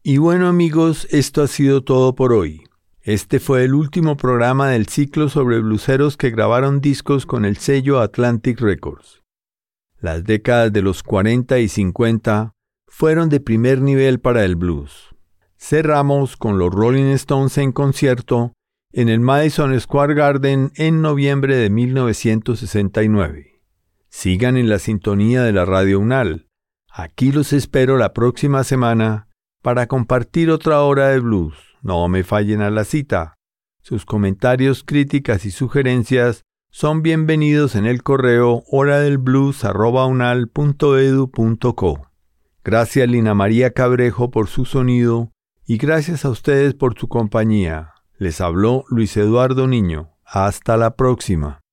Y bueno amigos, esto ha sido todo por hoy. Este fue el último programa del ciclo sobre blueseros que grabaron discos con el sello Atlantic Records. Las décadas de los 40 y 50 fueron de primer nivel para el blues. Cerramos con los Rolling Stones en concierto en el Madison Square Garden en noviembre de 1969. Sigan en la sintonía de la Radio UNAL. Aquí los espero la próxima semana para compartir otra hora de blues. No me fallen a la cita. Sus comentarios, críticas y sugerencias son bienvenidos en el correo horadelblues@unal.edu.co. Gracias Lina María Cabrejo por su sonido y gracias a ustedes por su compañía. Les habló Luis Eduardo Niño. Hasta la próxima.